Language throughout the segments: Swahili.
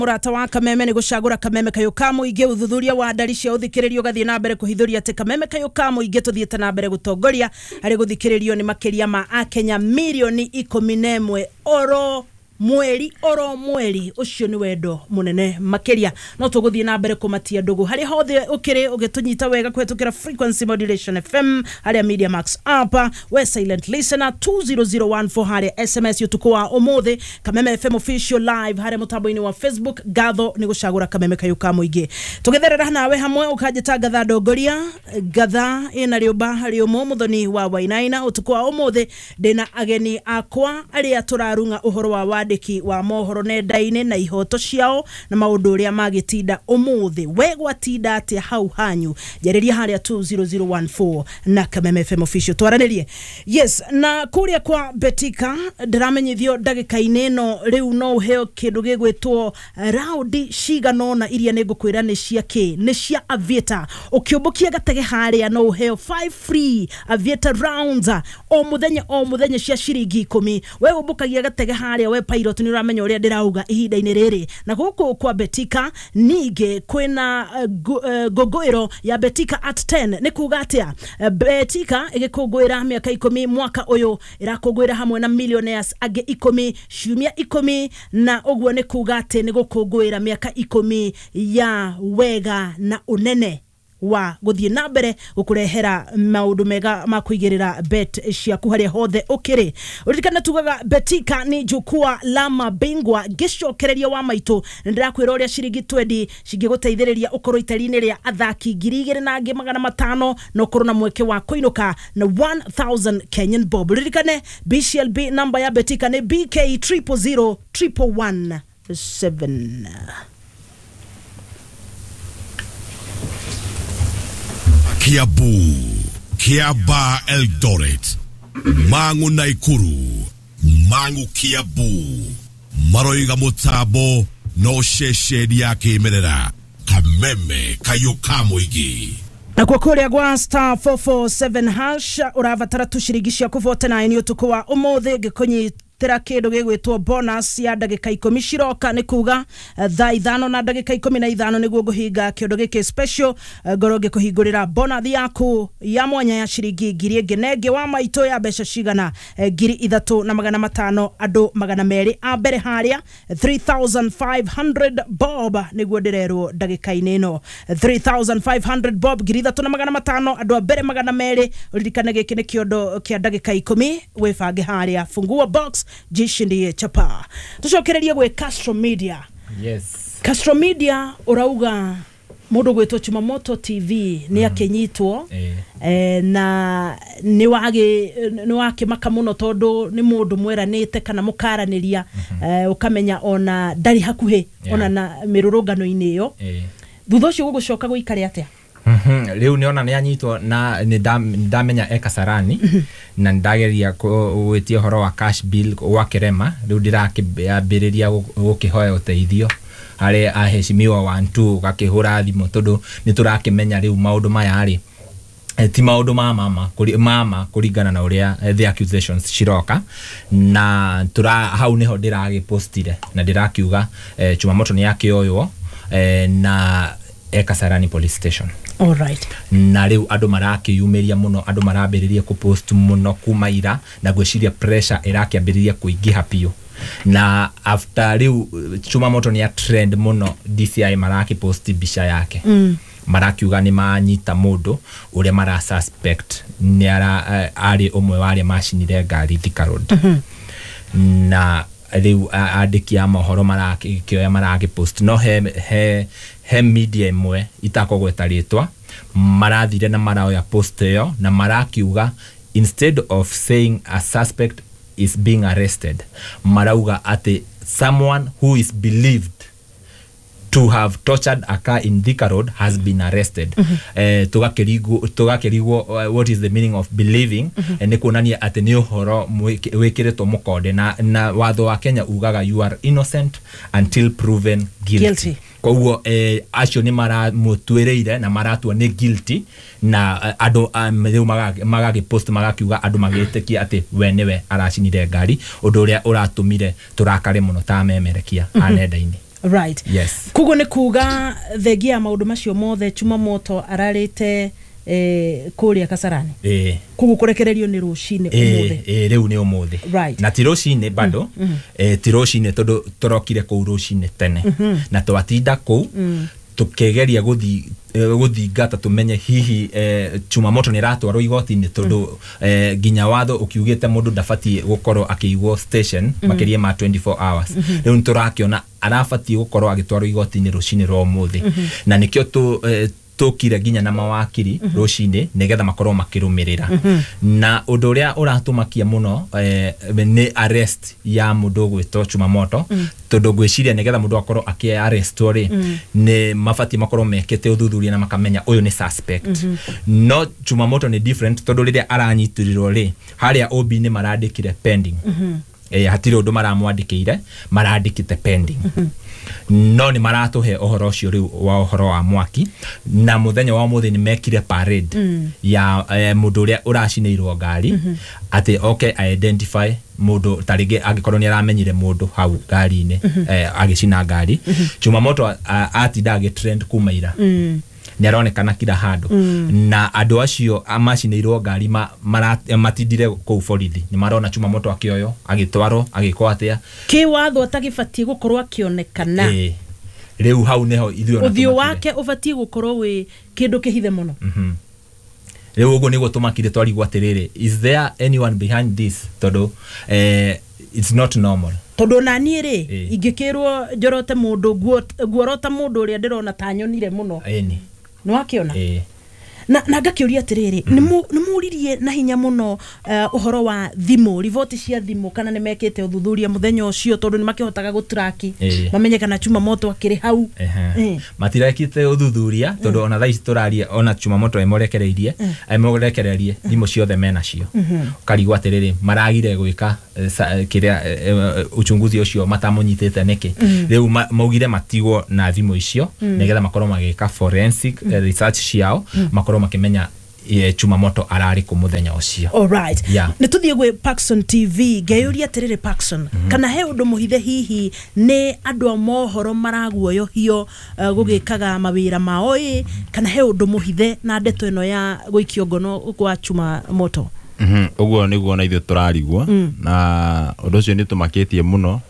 Murata wa Kameme ni gucagura Kameme kayuka muingi uthuthuria wa ndari cia uthikiririo gathie na mbere kuhithuria ati Kameme kayuka muingi tuthiete na mbere gutongoria ari guthikiririo ni makiria ma Akenya milioni 11 oro mweri ucio ni wendo munene makiria no tuguthie na mbere kumatia ndugu hari hothe ukiri ugitunyita wega kwetukira Frequency Modulation FM hari Media Max apa we silent listener 20014 hari SMS yutukwa umuthe Kameme FM official live hari mutambo-ini wa Facebook gatho ni gucagura Kameme kayuka muingi tugetherera nawe hamwe ukajita gatha ndongoria gatha ina riuba hari muthoni wa Wainaina utukwa umuthe ndina ageni akwa aria turarunga uhoro wa wandiki wa mohoro nenda-ini na ihoto ciao na maundu uria magitinda umuthi wegwatinda ati hau hanyu jariria haria 20014 na Kameme FM official twaranirie yes na kuria kwa Betika ndiramenyithio ndagika-ini no riu no heo kindu gigwitwo raundi cigano na iria nigukwira ni cia ki ni cia Aviator ukiumbukia gatege haria no heo 5 free Aviator rounds o muthenya cia ciringi 10 we umbukagia gatege haria we pilot ni uramenya uria ndirauga ihinda-ini riri na guku kwa Betika ninge kwina gogoiro ya Betika at 10 ni kuga atia Betika igikungwira miaka 10 mwaka uyu irakungwira hamwe na millionaires age 10 ciumia 10 na uguo ni kuga ati ni gukungwira miaka 10 ya wega na unene wa guthie na mbere ukurehera maundu mega makuigirira bet ciaku haria hothe ukiri uririkana tugaga Betika ni jukua la mabingwa gicokereria wa maitu ndirakwira uria ciringi 20 cingiguteithiriria ukorwo itari-ini ria athaki 2,000 na 500 no korwo na mweke wa kuinuka na 1000 Kenyan bob uririkane BCLB number ya Betika ni BK 000117 Kiabu, Kiaba Eldoret, Mangu Naikuru, Mangu Kiabu, Maroiga Mutabo, no sheshedi yake imerera, Kameme kayuka muingi. Na kwa kuria gwa star 447 hash uravatara tushirigishia kuvota na eneo tukua umuthe gikonyi tera kindu gigwitwo bonus ya ndagika 10 ciroka ni kuga thaa 5 na ndagika 15 niguo guhinga kindu giki special goroge kuhingurira bonus yaku ya mwanya ya ciringi 2,000 wa maito ya besha cigana 3,500 andu 200 a mbere haria 3,500 bob niguo ndirerwo ndagika-ini no 3,500 bob 3,500 andu a mbere 200 uririkane giki ni kiondo kia ndagika 10 wefange haria fungua box jishindie chapa tucokererie gwe Castro Media. Yes, Castro Media urauga mundu gwitwo Chumamoto TV ni akenyitwo na ni wake maka muno tondu ni mundu mweranite kana mukaraniria ukamenya ona ndari hakuhi ona na mirurungano-ini iyo thutha ucio gugucoka guikare atia leo niona ni anyitwo na ndamenya Kasarani na ndageria gwitia horo wa cash bill wa Kirema leo ndirakibiriria gukihoya uteithio hari aheshimiwa wantu gakihura thimo tondu ni turakimenya leo maundu maya ari ti maundu mama kuringana na uria the accusations ciroka na hau niho ndiragipostire na ndirakiuga Chumamoto ni yakioywo na Kasarani police station. All right. Na riu andu marakiyumiria muno andu marambiriria ku post muno kumaira na gwiciria pressure irakiambiriria kuingiha pio na after riu Chumamoto ni ya trend muno DCI maraki post bisha yake marakiuga ni manyita mundu uria mara suspect ni ari umwe wari macinire ngari Thika Road na riu andiki ya mohoro maraki post no he media imwe itakogweta ritwa marathire na maraoya post yo na marakiuga instead of saying a suspect is being arrested marauga ati someone who is believed to have tortured a car in Thika Road has been arrested. Tugakirigwo what is the meaning of believing and kuonania ati ni uhoro wikiretwo mukode na watho wa Kenya ugaga you are innocent until proven guilty. Koguo acio ni maramutwireire na maratwa ni guilty na andu magagi post magakiuga andu magitekia ati we niwe aracinire ngari undu uria uratumire turakare muno ta memerekia anenda-ini. Right. Yes. Kugo ni kuga thegia maundu macio mothe Chuma Moto ararite kuria Kasarani. Kugo kurekererio ni rucine umuthi. Riu ni umuthi. Right. Na ti rucine bado. Ti rucine tondu turokire ku rucine tene. Na twatinda ku tukegeria guthingata tumenye hihi Chuma Moto ni ratwarwo igoti-ini tondu ginya watho ukiugite mundu ndabati gukorwo akiigwo station makiria ma 24 hours. Riu nturakiona arabati gukorwo agitwarwo igoti-ini rucine ro umuthi. Na nikio tukire ginya na mawakiri rucine nigetha makorwo makirumirira. Na undu uria uratumakia muno ni arrest ya mundu gwitwo Chuma Moto tondu gwiciria nigetha mundu akorwo aki arrest ri ni mafati makorwo mekete uthuthuria na makamenya uyu ni suspect. No Chuma Moto ni different tondu riria aranyitirirwo ri haria OB ni marandikire pending. Hatire undu maramwandikire marandikite pending. No ni maratuhe ohoro ucio riu wa ohoro wa mwaki na muthenya wa muthi ni mekire parade ya mundu uria uracineirwo ngari ati okay identify mundu tarige agikorwo ni aramenyire mundu hau ngari-ini agicina ngari. Chuma Moto atinda agitrend kumaira ni aronekana kila handu na andu acio amacineirwo ngari matindire ku borithi ni marona Chuma Moto akioyo agitwaro agiko atia ki watho atagibati gukorwo akionekana. Riu hau neho ithuĩ uthio wake ubati gukorwo wi kindu kihithe muno. Riu ugo nigo tumakire twarigwa atiriri, is there anyone behind this tondu it's not normal. Tondu nani ri ingikirwo njorote mundu guorota mundu uria ndirona tanyonire muno no akiona na ngakiuria atiriri ni muririe na hinya muno uhoro wa thimu rivoti cia thimu kana ni mekete uthuthuria muthenya ucio tondu ni makihotaga gutraki mamenye kana Chuma Moto akiri hau. Matirekite uthuthuria tondu ona thaici turaria ona Chuma Moto emorekererie thimu ciothe menacio karigwa atiriri maragire gwika kiria uchunguzi ucio matamunyitite niki riu maugire matigwo na thimu icio nigetha makorwo magika forensic research ciao makorwo makimenya Chuma Moto arari ku muthenya ucio. All right. Nituthie gwe Paxson TV ngeyuria atiriri Paxson kana he undu muhithe hihi ni andu a mohoro maraguoyohio gugikaga mawira mao kana he undu muhithe na ndeto eno ya guikio ngono kwa Chuma Moto. Uguo niguo na ithu turarigwo na undu ucio ni tumakitie muno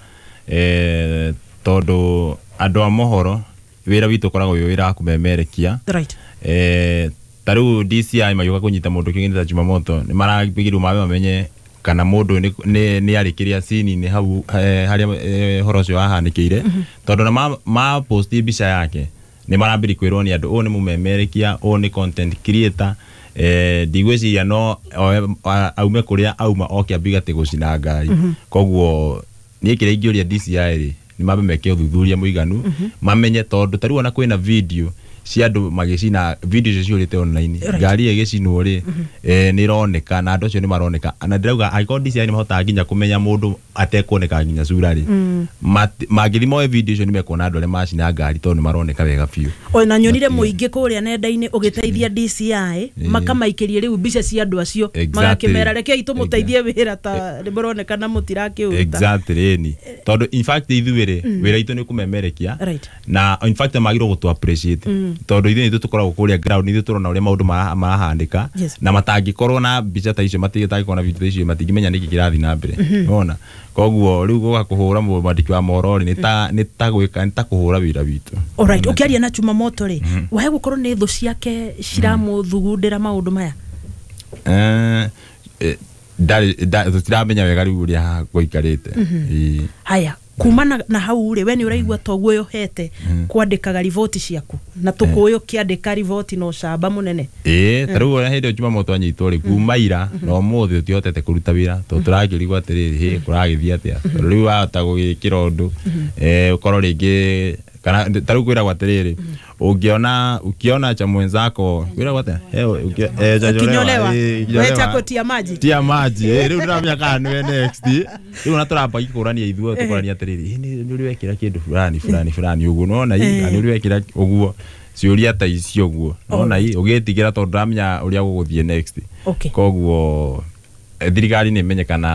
tondu andu a mohoro wira witu koragwo wira kumemerekia. Right. Taru DCI mayuka kunyita mundu kingine Chuma Moto ni marabigirwo mamenye kana mundu ni arikiria scene ni hau haria horo cio ahanikire tondu na ma post bica yake ni marambiri kwirwo ni andu o ni mumemerekia o ni content creator digweciria no aume kuria auma okia bigate gucina ngari koguo ni kire ingioria DCI ri ni mabe meke uthuthuria muiganu mamenye tondu taru na kwina video cia andu magicina video cio rite online ngari egicinwo ri ni roneka na andu cio ni maroneka na ndirauga aikodi cia ni mahota nginya kumenya mundu atekoneka nginya sura ri magithimo video cio ni mekona andu ale macina ngari tondu ni maroneka wega biu. Na nyonire muingi kuria nenda-ini ugiteithia DCI makamaikirie riu bica cia andu acio magakimera reke itumuteithie wira ta riboroneka na mutiraki uta. Exactly ni tondu in fact ithuire wira itu ni kumemerekia na in fact magiro gutu appreciate tondu ithu ni tukoragwo kuria ground ithu turona uria maundu marahandika na matangikorwo na bica ta icio matigitagiko na video icio matingimenya niki kirathi na mbere unaona koguo riu goga kuhura mwandiki wa morori ni ta gwika ni ta kuhura wira witu. Alright, ukiaria na Chuma Moto ri wahe gukorwo ni thu ciake ciramuthugundira maundu maya tutiramenya wega riu uria goikarite. Haya kumana na hau ri we ni uraigwa toguo yohete kwandikaga rivoti ciaku na tukuyo kiandika rivoti no camba munene taru ora hindi Chuma Moto anyitwo ri kumaira no muthi utihotete kuruta wira to turagirigwa atiriri kuragithia atia riu ahota gugikira undu ukoro ringi kana taru kwira gwatiriri ukiona cha mwenzako kwira gwate kinyolewa wewe chako tia maji riu turamenya kana ni next riu na turamba ikurania ithuo tukurania atiriri ni uri wekira kindu fulani uguo nona ni uri wekira uguo ciuria ta icio uguo nona ugitigira tondu ndamenya uria guguthie next koguo thirikari ni menyekana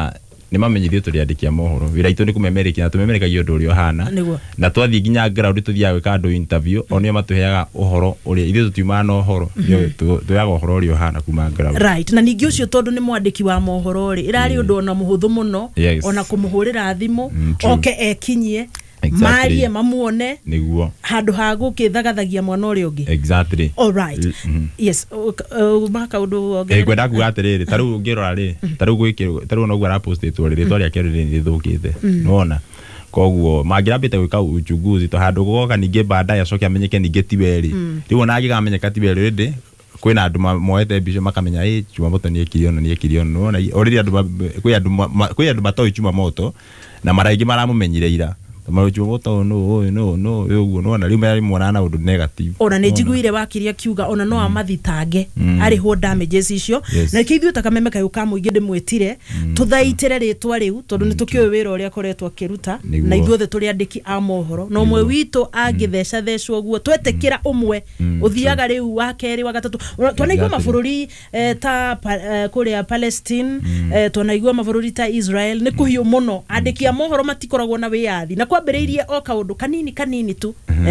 ni mamenyithio tuli andikia mohoro wira itu ni kumemerekia na tumemerekagia undu urio hana na twathi nginya ground tuthiaga gwika andu interview onio matuheaga uhoro uria ithu tutiuma na uhoro tuyaga uhoro urio hana kuma ground right na ningi ucio tondu ni mwandiki wa mohoro ri irari undu ona muhuthu muno ona kumuhurira thimu oke ekinyie marie mamuone niguo handu ha gukithagathagia mwana uri ungi exactly all right yes maka undu onge gwenda kuga atiriri taru ngirora ri taru gwikirwo taru no gwara post itu ri ritwa ria kero ri thukite nona koguo mangirambite gwika uchunguzi to handu goka ninge baadaye acoke amenyeke ninge tiweri riu ona agigamenyeka tiweri ndi kwina andu moete mbico makamenya Chumamoto ni ekirio nona already andu kwi andu matoi Chumamoto na maraingi maramumenyireira Chumamoto no uguo nona riu mari mwana undu negative ona ni njiguire wakiria kiuga ona no amathitange ari ho damages icio na kithiu takameme kayo kamuingi ndimwetire tuthaitire ritwa riu tondu ni tukio wira uria koretwa kiruta na ithuothe turi andiki a mohoro no mwe wito angitheca thecwo guo twetekira umwe uthiaga riu wa keri wa gatatu tunaigua mabũrũri ta kuria Palestine tunaigua mabũrũri ta Israel ni kuhiu muno andiki a mohoro matikoragwo na wiathi na kwambiriirie o kaundu kanini tu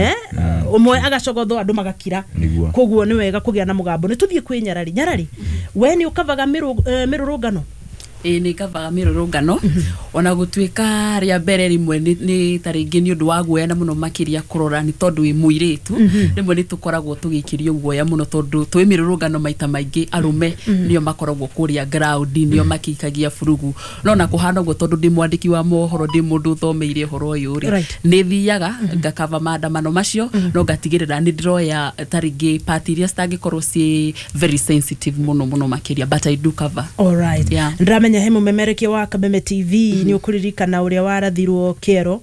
umwe agacogotho andu magakira koguo ni wega kugia na mugambo ni tuthie kwi nyarari we ni ukavaga mirurungano ni kavaga mirurungano ona gutwika ria mbere rimwe ni taringi ni undu wa guoya na muno makiria kurora ni tondu wi muiritu rimwe ni tukoragwo tugikirio guoya muno tondu twi mirurungano maita maingi arume nio makoragwo kuria ground nio makikagia furugu no na kuhana guo tondu ndi mwandiki wa mohoro ndi mundu thomeire horo uyu ri ni thiaga ngakava maandamano macio no ngatigirira ni ndiroya taringi party iria stangikorwo ci very sensitive muno makiria but I do cover all right ndramenya hemu memereke wa Kameme TV ni ukuririkana uria warathirwo kero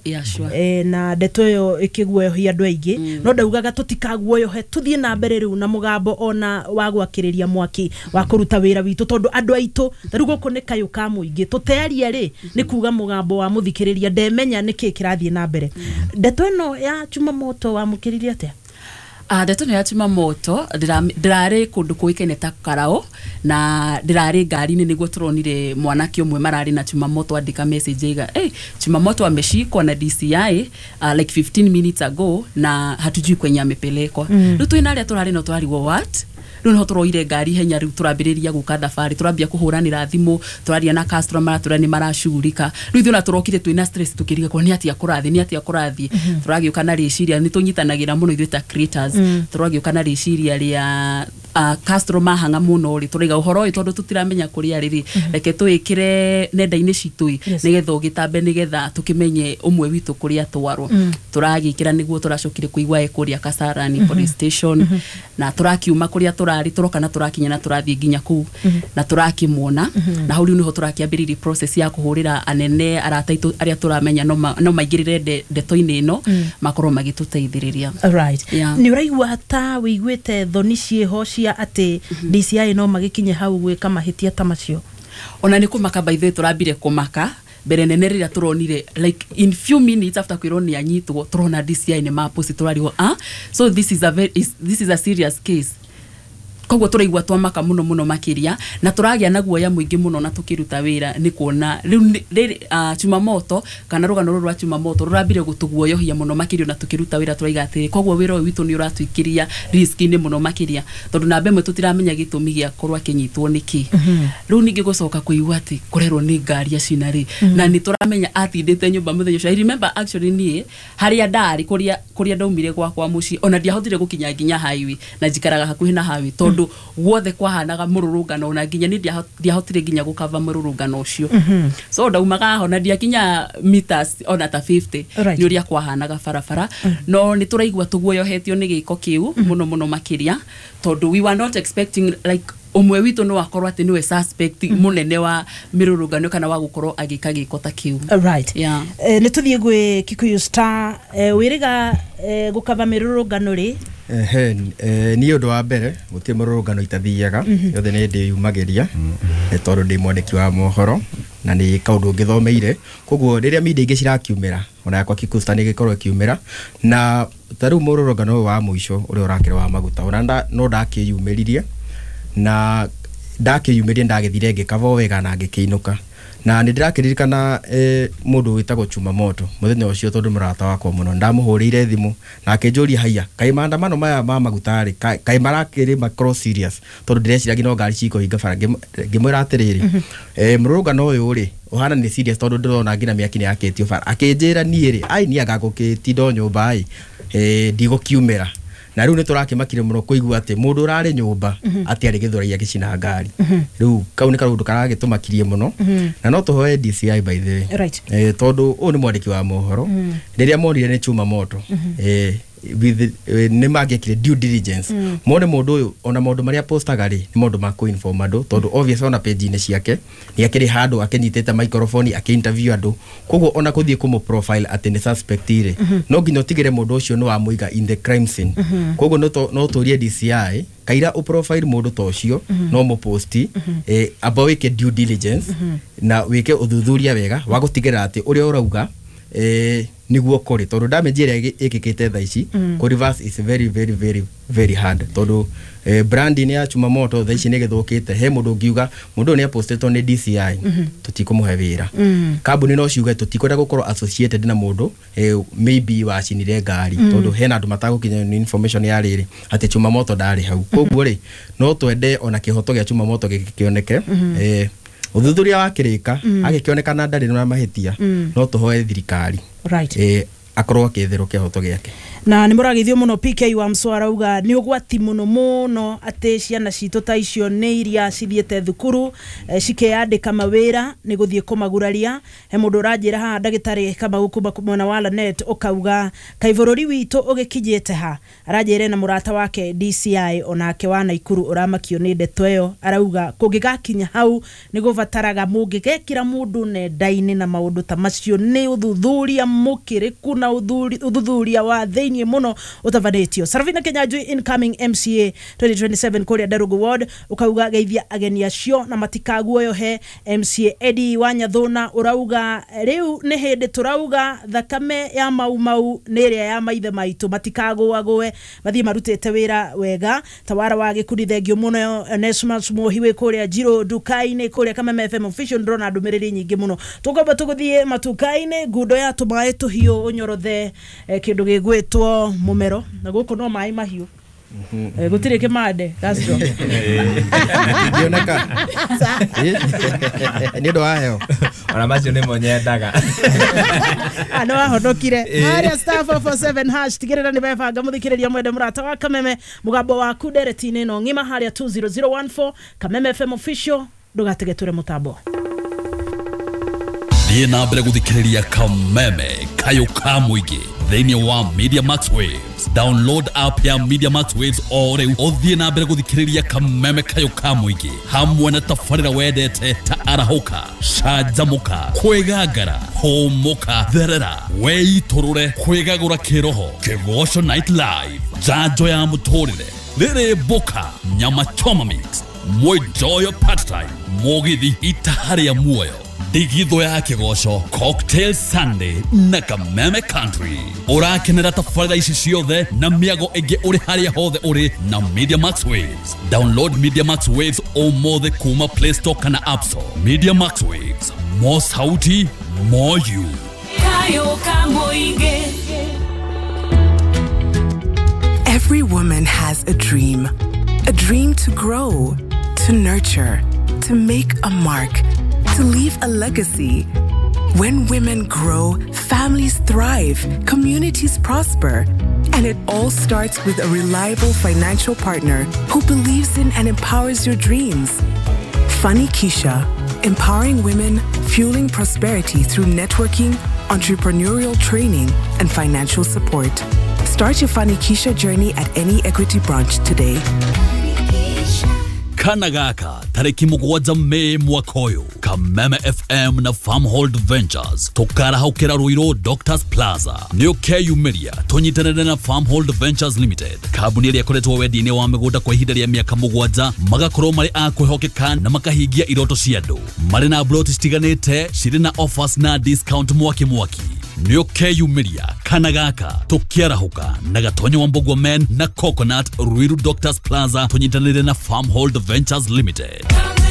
na ndeto yo ikiguoyohia andu aingi no ndaugaga tutikaguoyohe tuthie na mbere riu na mugambo ona wa gwakiriria mwaki wa kuruta wira witu tondu andu aitu tarugo ko ne kayo ka muingi tutearia ri ni kuga mugambo wa muthikiriria ndemenya niki kirathie na mbere ndeto no ya Chumamoto wa mukiriria atia ndeto no ya Chumamoto ndirari kundu kuikaine ta Karao na ndirari ngari-ini niguo turonire mwanake umwe marari na Chumamoto andika message iga Chumamoto ameshikwa na DCI like 15 minutes ago na hatujui kwenye amepelekwa riu twina aria turari no twariwo what riu no turoire ngari henya riu turambiriria guka thabari turambia kuhuranira thimu turaria na customer turani marashugurika riu thuna turokire twina stress tukiriga kwa ni atia kurathi turagiuka na riciria ni tunyitanagira muno ithuita creators turagiuka na riciria ria customer hanga muno ri turiga uhoro tondu tutiramenya kuria riri reke twikire nenda-ini citu nigetha ugitambe nigetha tukimenye umwe witu kuria twarwo turagikira niguo turacokire kuigwa kuria Kasarani police station na turakiuma kuria turari turoka na turakinya na turathie nginya ku na turakimuona na hau riu niho turakiambiriri process ya kuhurira anene arataitu aria turamenya no maigirire ndeto-ini ino makorwo magituteithiriria right ni uraigwa hata wiguite thoni cieho cia ati DCI no magikinye hau gwika mahitia ta macio ona ni kumaka by the way turambire kumaka mbere nene rira turonire like in few minutes after kwironi anyitwo turona DCI ni maposi turariwo so this is a serious case koguo turaigwa twamaka muno makiria na turagia na guoya muingi muno na tukiruta wira ni kuona Chumamoto kana rugano rwa Chumamoto rurambire gutuguoyohia muno makiria na tukiruta wira turaiga ati koguo wira witu ni uratuikiria risk ni muno makiria tondu na mbemwe tutiramenya gitumi gia korwa kinyitwo niki riu ningi gucoka kuigwa ati kurerwo ni ngari acinari na ni turamenya atindite nyumba muthenya ucio I remember actually ni haria ndari kuria ndaumire gwakwa muci ona ndiahotire gukinya nginya highway na njikaraga hakuhi na highway tondu guothe kwahanaga mururungano na nginya ni ndiahotire nginya gukava mururungano ucio so ndaumaga ho na ndiakinya meters ona ta 50 ni uria kwahanaga barabara no ni turaigwa tuguoyohetio ni giko kiu muno makiria tondu we were not expecting like umwe witu no akorwa ati niwe suspect munene wa mirurungano kana wa gukorwo agika giko ta kiu right ni tuthie gwe Kikuyu Star wiriga gukava mirurungano ri ni undu wa mbere gutie mururungano itathiaga yothe ni ndi yumagiria tondu ndi mwandiki wa mohoro na ni kaundu ngithomeire koguo riria media ingi cirakiumira ona yakwa Kikuyu Star ni gikorwo kiumira na taru mururungano wa muico uri urakira wa maguta ona no ndakiyumiririe na ndakiyumirie ndagithire ngikava wega na ngikiinuka na ndirakiririkana mundu witagwo Chuma Moto muthenya ucio tondu murata wakwa muno ndamuhurire thimu na akinjuria haiya kai maandamano maya ma magutari kai marakiri macro serious tondu ndirecira ngino ngari ciko hinga bara ngimwira atiriri mururungano uyu ri uhana ni serious tondu ndirona ngina miaki ni yaketio bara akinjira nie ri ai ni agagukitindo nyumba ai ndigukiumira na riu niturakimakire muno kuigua ati mundu urari nyumba ati ari githuraia gicina ngari riu kau ni karundu karagitumakirie muno na no tuhoe DCI by the way right tondu u ni mwandiki wa mohoro riria monire ni Chuma Moto ni magekire due diligence mone mundu uyu ona mundu maria postaga ri ni mundu ma ku inform andu tondu obvious ona page ine ciake ni akiri handu akenyitete microphone akinterview andu koguo ona kuthie kumu profile ati ni suspect ire no nginya tigire mundu ucio no amuiga in the crime scene koguo no turie DCI kaira u profile mundu to ucio no mu posti aba wike due diligence na wike uthuthuria wega wa gutigira ati uria urauga niguo kori tondu damage ire ikikite tha ici ko reverse is very very very very hard tondu branding ya Chuma Moto tha ici ni githukite he mundu ngiuga mundu ni postetwo ni DCI tutikumuhe wira kambuni no ciuge tutikwenda gukorwo associated na mundu maybe wacinire ngari tondu hena andu matagukinya information ya riri ati Chuma Moto ndari hau koguo ri no twende ona kihoto gia Chuma Moto gikioneke uthuthuria wa kirika agikionekana ndari na mahitia no tuhoe thirikari right akorwo akethero kihoto giake na ni muragithio muno PK wa Mswara uga ni ugwati muno ati ciana citu ta icio ni iria cithiete thukuru cikeyandika mawira ni guthie kumaguraria he mundu urajira ha ndagitari kama gukuma kumona wala net ukauga kaivururi witu ugikijete ha arajire na murata wake DCI onake wa Naikuru uramakio ni ndeto iyo arauga kungigakinya hau ni guvataraga mungigekira mundu nenda-ini na maundu ta macio ni uthuthuria mukiriku na uthuthuria wa thĩinĩ muno utavanĩtio. Sarafina Kenyanjui incoming MCA 2027 kuria Darugu Ward ukauga geithia ageni acio na matikaguoyo he MCA Eddie Wanyathuna urauga riu ni hindi turauga thakame ya mau niria ya maithe maitu matikaguagwe mathie marutete wira wega tawara wa gikundi thengio muno Nesmas Mohiwe kuria Jiro dukaine kuria kama FM official ndrona ndumiriri nyingi muno tukaba tuguthie matukaine gundo ya tumae tuhio unyorothe kindu gigwitwo mumero na guko no mai mahiu gutire kimande that's all ndioneka ni ndo ayo ona macio ni monyendaga ano ahonokire aria staff of 7 hash tigirira ni bebanga muthikiriria mwende murata wa Kameme mugambo wa kuderetine no ngima haria 20014 Kameme FM official ndugategeture mutambo Thie na mbere guthikiriria Kameme kayo ka muingi thiini wa Media Max Waves. Download app ya Media Max Waves ore uthie na mbere guthikiriria Kameme kayo ka muingi hamwe na tafarira wedete ta arahoka shajamuka kwegagara homoka therera weiturure kwegagura kiroho Kigosho Night Live janjo ya mutorire rere boka nyama choma mix mwejoyo part time mogithi itahari ya muoyo digitho ya Kigosho Cocktail Sunday na Kameme Country urakenera tafarira ici ciothe na miago ege uri haria hothe uri na Media Max Waves. Download Media Max Waves omothe kuma Play Store kana App Store. Media Max Waves, more sauti, more you. Every woman has a dream to grow, to nurture, to make a mark, to leave a legacy. When women grow, families thrive, communities prosper. And it all starts with a reliable financial partner who believes in and empowers your dreams. Funny Keisha, empowering women, fueling prosperity through networking, entrepreneurial training, and financial support. Start your Funny Keisha journey at any Equity branch today. Kanagaka tariki mugwanja Mei mwaka uyu Kameme FM na Farmhold Ventures tukara haukira Ruiro Doctors Plaza nio keyumiria tunyitanire na Farmhold Ventures Limited kabuni iria koretwo wedi-ini wa migunda kwa ihinda ria miaka mugwanja magakorwo mari akwihokeka na makahingia iroto cia andu mari na plot citiganite ciri na offers na discount mwaki nio keyumiria Kanagaka tukiarahuka na gatonyo wa Mbogwa Men na Coconut Ruiru Doctors Plaza tunyitanire na Farmhold Ventures Limited.